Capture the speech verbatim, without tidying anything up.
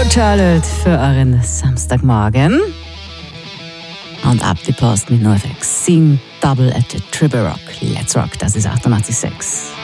Good Charlotte für euren Samstagmorgen. Und ab die Post mit NoFX. Sing Double at the Triple Rock. Let's Rock, das ist achtundachtzig Komma sechs.